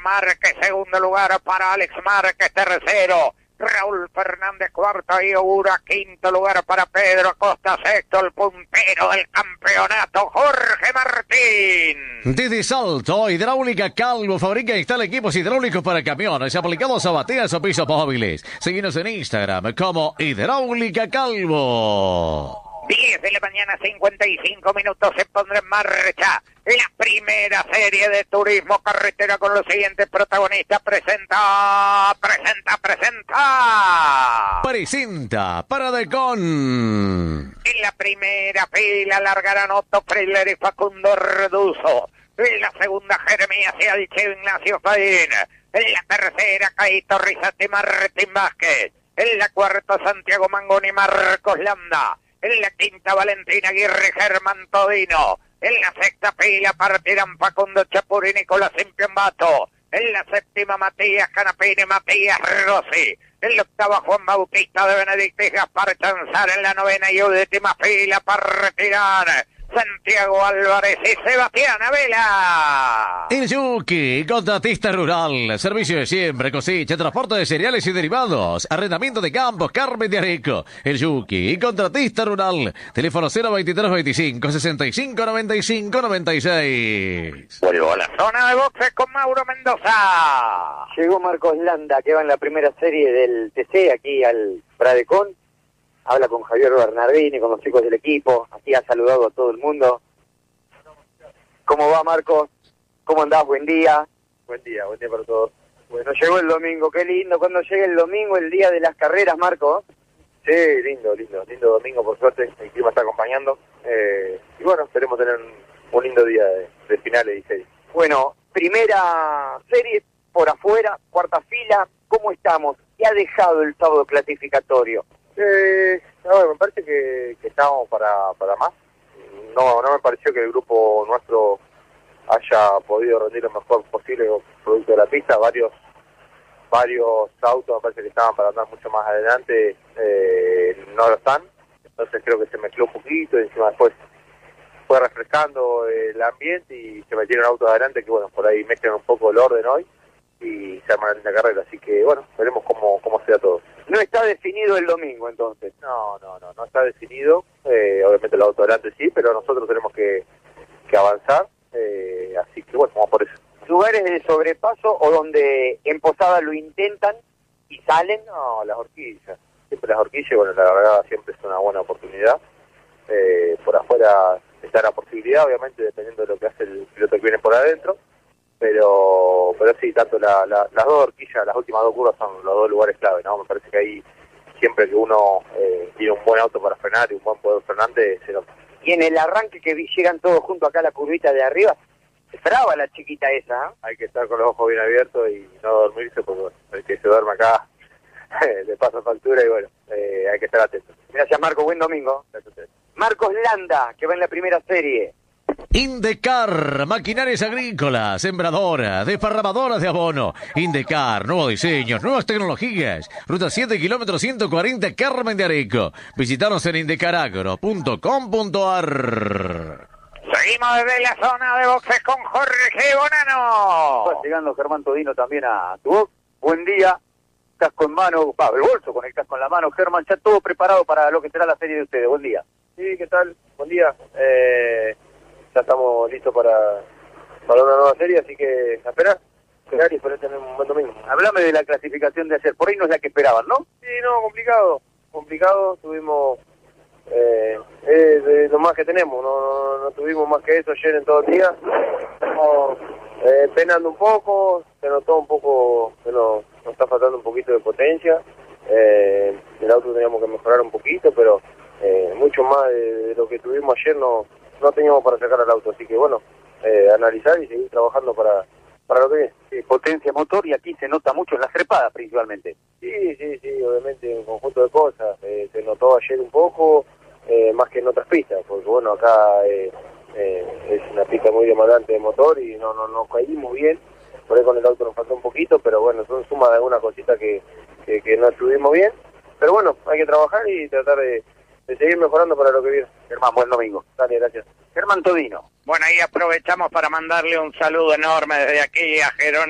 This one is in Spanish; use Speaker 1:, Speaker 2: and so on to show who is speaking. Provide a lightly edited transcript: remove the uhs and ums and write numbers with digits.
Speaker 1: Márquez, segundo lugar para Alex Márquez, tercero. Raúl Fernández, cuarto, y Ogura, quinto lugar para Pedro Acosta, sexto, el puntero del campeonato, Jorge Martín.
Speaker 2: Didi Salto, Hidráulica Calvo, fabrica e instala equipos hidráulicos para camiones aplicados a bateas o pisos móviles. Síguenos en Instagram como Hidráulica Calvo.
Speaker 1: 10 de la mañana, 55 minutos, se pondrá en marcha la primera serie de turismo carretera con los siguientes protagonistas. Presenta
Speaker 2: Paradecon.
Speaker 1: En la primera fila largarán Otto Freire y Facundo Reduzo. En la segunda, Jeremías y Alcheo Ignacio Faín. En la tercera, Caíto Rizati Martín Vázquez. En la cuarta, Santiago Mangoni y Marcos Landa. En la quinta, Valentín Aguirre, Germán Todino. En la sexta fila partirán Facundo Chapur y Nicolás Impiambato. En la séptima, Matías Canapini y Matías Rossi. En la octava, Juan Bautista de Benedicto y Gaspar Chanzar. En la novena y última fila partirán Santiago Álvarez y Sebastián Abela.
Speaker 2: El Yuki, contratista rural, servicio de siembra, cosecha, transporte de cereales y derivados, arrendamiento de campos, Carmen de Areco. El Yuki, contratista rural, teléfono 02325 65 95 96.
Speaker 1: Vuelvo a la zona de boxes con Mauro Mendoza.
Speaker 3: Llegó Marcos Landa, que va en la primera serie del TC aquí al Pradecon. Habla con Javier Bernardini, con los chicos del equipo. Aquí ha saludado a todo el mundo. ¿Cómo va, Marcos? ¿Cómo andás? Buen día.
Speaker 4: Buen día para todos.
Speaker 3: Bueno, llegó el domingo. Qué lindo cuando llegue el domingo, el día de las carreras, Marcos.
Speaker 4: Sí, lindo domingo, por suerte. El clima está acompañando. Y bueno, esperemos tener un lindo día de finales y series.
Speaker 3: Bueno, primera serie por afuera, cuarta fila. ¿Cómo estamos? ¿Qué ha dejado el sábado clasificatorio?
Speaker 4: Me parece que estábamos para más. No me pareció que el grupo nuestro haya podido rendir lo mejor posible producto de la pista. Varios autos me parece que estaban para andar mucho más adelante, no lo están. Entonces creo que se mezcló un poquito y encima después fue refrescando el ambiente y se metieron autos adelante que bueno, por ahí mezclan un poco el orden hoy y se arman la carrera. Así que bueno, veremos cómo sea todo.
Speaker 3: No está definido el domingo, entonces.
Speaker 4: No está definido. Obviamente el auto adelante sí, pero nosotros tenemos que avanzar. Así que bueno, vamos por eso.
Speaker 3: ¿Lugares de sobrepaso o donde en Posada lo intentan y salen?
Speaker 4: No, las horquillas. Siempre las horquillas, bueno, la verdad siempre es una buena oportunidad. Por afuera está la posibilidad, obviamente, dependiendo de lo que hace el piloto que viene por adentro. Pero sí, tanto las dos horquillas, las últimas dos curvas son los dos lugares clave, ¿no? Me parece que ahí siempre que uno tiene un buen auto para frenar y un buen poder frenante, se nota.
Speaker 3: Y en el arranque que llegan todos juntos acá a la curvita de arriba, es brava la chiquita esa, ¿eh?
Speaker 4: Hay que estar con los ojos bien abiertos y no dormirse, porque bueno, el que se duerme acá le pasa factura y bueno, hay que estar atento.
Speaker 3: Gracias, Marco, buen domingo.
Speaker 4: Gracias a ustedes.
Speaker 3: Marcos Landa, que va en la primera serie.
Speaker 2: Indecar, maquinarias agrícolas, sembradoras, desparramadoras de abono. Indecar, nuevos diseños, nuevas tecnologías. Ruta 7, kilómetro 140, Carmen de Areco. Visitanos en indecaragro.com.ar.
Speaker 1: Seguimos desde la zona de boxes con Jorge Bonano.
Speaker 3: Va llegando Germán Todino también a tu box. Buen día. Casco en mano, el bolso con el casco en la mano. Germán, ya todo preparado para lo que será la serie de ustedes. Buen día.
Speaker 4: Sí, ¿qué tal? Buen día. Ya estamos listos para una nueva serie, así que esperar y esperar tener un buen domingo.
Speaker 3: Hablame de la clasificación de ayer, por ahí no es la que esperaban, ¿no?
Speaker 4: Sí, no, complicado, tuvimos de lo más que tenemos, no tuvimos más que eso ayer en todo el día. Estamos penando un poco, se notó un poco que nos está faltando un poquito de potencia. El auto teníamos que mejorar un poquito, pero mucho más de lo que tuvimos ayer no teníamos para sacar al auto, así que bueno, analizar y seguir trabajando para lo que viene.
Speaker 3: Sí, potencia motor, y aquí se nota mucho en las trepadas principalmente.
Speaker 4: Sí, obviamente un conjunto de cosas, se notó ayer un poco, más que en otras pistas, porque bueno, acá es una pista muy demandante de motor y no caímos bien, por ahí con el auto nos faltó un poquito, pero bueno, son suma de alguna cosita que no estuvimos bien, pero bueno, hay que trabajar y tratar de seguir mejorando para lo que viene.
Speaker 3: Germán, buen domingo.
Speaker 4: Dale, gracias.
Speaker 3: Germán Todino.
Speaker 1: Bueno, ahí aprovechamos para mandarle un saludo enorme desde aquí a Jerónimo